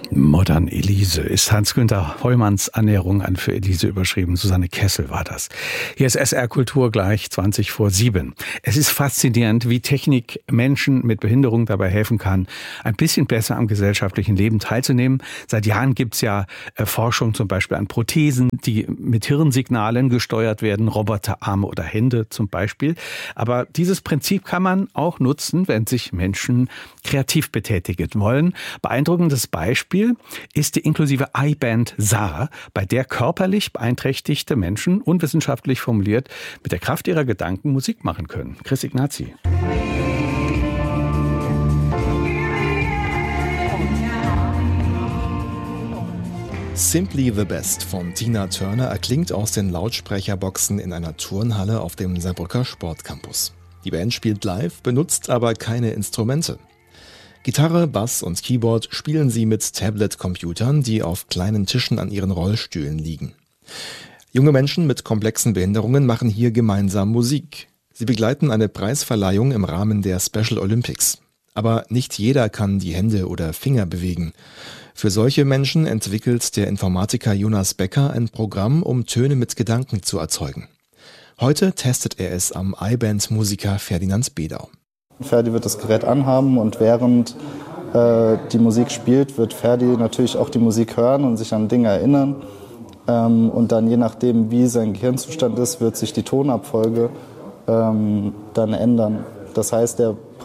Modern Elise ist Hans-Günter Hollmanns Annäherung an Für Elise überschrieben. Susanne Kessel war das. Hier ist SR Kultur gleich 20:07. Es ist faszinierend, wie Technik Menschen mit Behinderung dabei helfen kann, ein bisschen besser am gesellschaftlichen Leben teilzunehmen. Seit Jahren gibt's ja Forschung zum Beispiel an Prothesen, die mit Hirnsignalen gesteuert werden, Roboterarme oder Hände zum Beispiel. Aber dieses Prinzip kann man auch nutzen, wenn sich Menschen kreativ betätigen wollen. Beeindruckendes Beispiel ist die inklusive I-Band SAR, bei der körperlich beeinträchtigte Menschen, unwissenschaftlich formuliert, mit der Kraft ihrer Gedanken Musik machen können. Chris Ignazi. Simply the Best von Tina Turner erklingt aus den Lautsprecherboxen in einer Turnhalle auf dem Saarbrücker Sportcampus. Die Band spielt live, benutzt aber keine Instrumente. Gitarre, Bass und Keyboard spielen sie mit Tablet-Computern, die auf kleinen Tischen an ihren Rollstühlen liegen. Junge Menschen mit komplexen Behinderungen machen hier gemeinsam Musik. Sie begleiten eine Preisverleihung im Rahmen der Special Olympics. Aber nicht jeder kann die Hände oder Finger bewegen. Für solche Menschen entwickelt der Informatiker Jonas Becker ein Programm, um Töne mit Gedanken zu erzeugen. Heute testet er es am I-Band-Musiker Ferdinand Bedau. Ferdi wird das Gerät anhaben und während die Musik spielt, wird Ferdi natürlich auch die Musik hören und sich an Dinge erinnern. Und dann je nachdem, wie sein Gehirnzustand ist, wird sich die Tonabfolge dann ändern. Das heißt,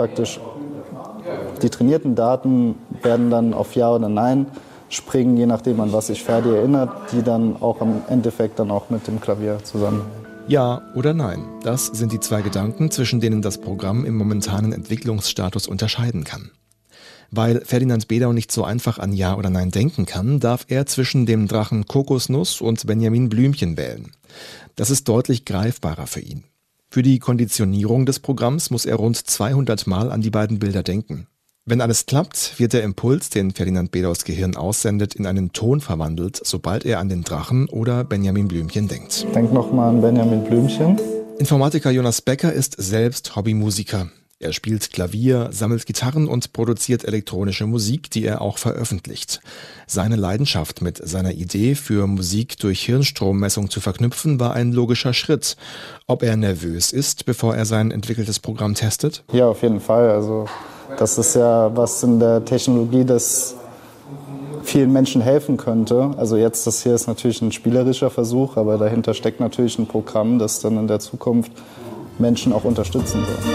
die trainierten Daten werden dann auf Ja oder Nein springen, je nachdem, an was sich Ferdi erinnert, die dann auch im Endeffekt dann auch mit dem Klavier zusammen. Ja oder nein, das sind die zwei Gedanken, zwischen denen das Programm im momentanen Entwicklungsstatus unterscheiden kann. Weil Ferdinand Bedau nicht so einfach an Ja oder Nein denken kann, darf er zwischen dem Drachen Kokosnuss und Benjamin Blümchen wählen. Das ist deutlich greifbarer für ihn. Für die Konditionierung des Programms muss er rund 200 Mal an die beiden Bilder denken. Wenn alles klappt, wird der Impuls, den Ferdinand Bedaus Gehirn aussendet, in einen Ton verwandelt, sobald er an den Drachen oder Benjamin Blümchen denkt. Denk nochmal an Benjamin Blümchen. Informatiker Jonas Becker ist selbst Hobbymusiker. Er spielt Klavier, sammelt Gitarren und produziert elektronische Musik, die er auch veröffentlicht. Seine Leidenschaft mit seiner Idee, für Musik durch Hirnstrommessung zu verknüpfen, war ein logischer Schritt. Ob er nervös ist, bevor er sein entwickeltes Programm testet? Ja, auf jeden Fall. Also das ist ja was in der Technologie, das vielen Menschen helfen könnte. Also jetzt, das hier ist natürlich ein spielerischer Versuch, aber dahinter steckt natürlich ein Programm, das dann in der Zukunft Menschen auch unterstützen soll.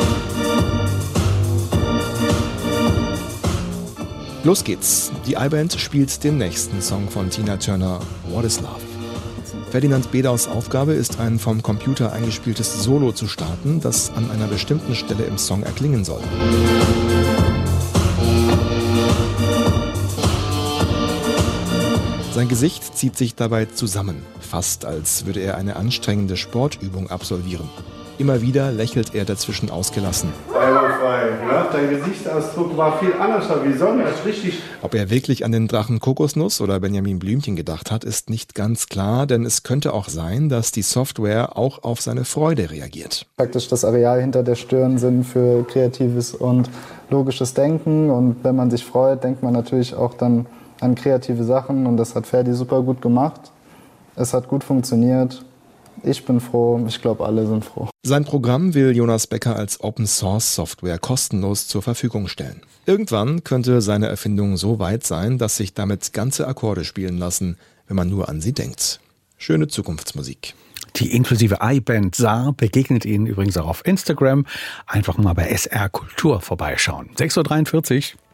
Los geht's. Die I-Band spielt den nächsten Song von Tina Turner, What is Love? Ferdinand Bedaus Aufgabe ist, ein vom Computer eingespieltes Solo zu starten, das an einer bestimmten Stelle im Song erklingen soll. Sein Gesicht zieht sich dabei zusammen, fast als würde er eine anstrengende Sportübung absolvieren. Immer wieder lächelt er dazwischen ausgelassen. Dein Gesichtsausdruck war viel anders wie sonst, richtig. Ob er wirklich an den Drachen Kokosnuss oder Benjamin Blümchen gedacht hat, ist nicht ganz klar, denn es könnte auch sein, dass die Software auch auf seine Freude reagiert. Praktisch das Areal hinter der Stirn sind für kreatives und logisches Denken, und wenn man sich freut, denkt man natürlich auch dann an kreative Sachen, und das hat Ferdi super gut gemacht. Es hat gut funktioniert. Ich bin froh, ich glaube, alle sind froh. Sein Programm will Jonas Becker als Open-Source-Software kostenlos zur Verfügung stellen. Irgendwann könnte seine Erfindung so weit sein, dass sich damit ganze Akkorde spielen lassen, wenn man nur an sie denkt. Schöne Zukunftsmusik. Die inklusive I-Band SAR begegnet Ihnen übrigens auch auf Instagram. Einfach mal bei SR Kultur vorbeischauen. 6:43 Uhr.